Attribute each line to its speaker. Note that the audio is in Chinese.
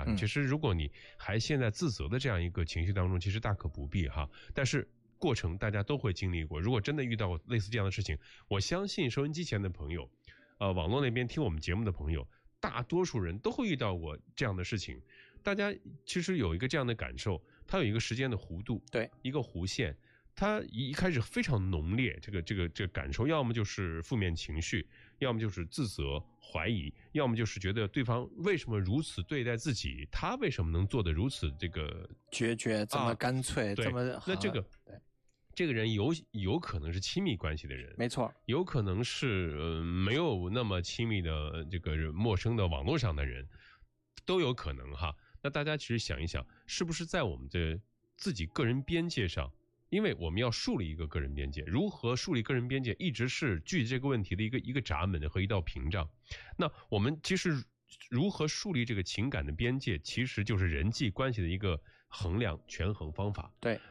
Speaker 1: 大。其实如果你还陷在自责的这样一个情绪当中，其实大可不必哈。但是过程大家都会经历过，如果真的遇到过类似这样的事情，我相信收音机前的朋友，网络那边听我们节目的朋友，大多数人都会遇到过这样的事情。大家其实有一个这样的感受，它有一个时间的弧度，
Speaker 2: 对，
Speaker 1: 一个弧线，它一开始非常浓烈，这个感受，要么就是负面情绪，要么就是自责、怀疑，要么就是觉得对方为什么如此对待自己，他为什么能做得如此这个
Speaker 2: 决绝，这么干脆，这么
Speaker 1: 那这个人有可能是亲密关系的人，
Speaker 2: 没错，
Speaker 1: 有可能是没有那么亲密的这个陌生的网络上的人，都有可能哈。那大家其实想一想，是不是在我们的自己个人边界上，因为我们要树立一个个人边界，如何树立个人边界一直是距这个问题的一个闸门和一道屏障。那我们其实如何树立这个情感的边界，其实就是人际关系的一个权衡方法。
Speaker 2: 对，